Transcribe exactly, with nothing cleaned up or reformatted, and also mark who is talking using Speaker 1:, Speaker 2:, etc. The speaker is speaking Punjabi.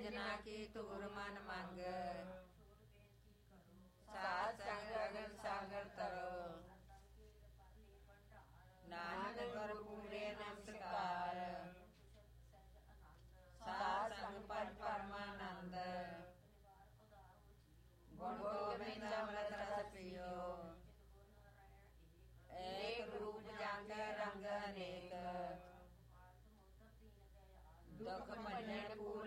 Speaker 1: ਜਿਨਾ ਕੀ ਧੂਰ ਮਨ ਮੰਗ। ਸਾਧ ਸੰਗ ਅਗਨ ਸਾਗਰ ਤਰੋ